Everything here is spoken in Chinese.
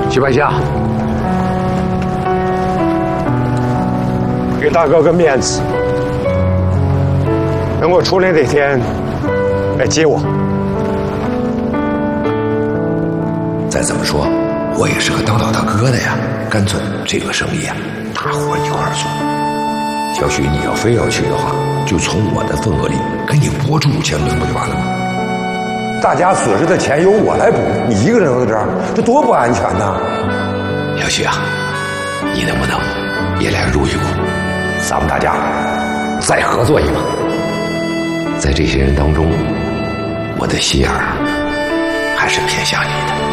徐白虾， 给大哥个面子，等我出来那天来接我。 再怎么说，我也是个当老大哥的呀，干脆这个生意啊，大伙一块儿做。小许，你要非要去的话，就从我的份额里给你拨出5000吨，不就完了吗？ 大家损失的钱由我来补，你一个人留在这儿，这多不安全呐！ 小许啊，你能不能也来入一股？咱们大家再合作一把。在这些人当中，我的心眼儿还是偏向你的。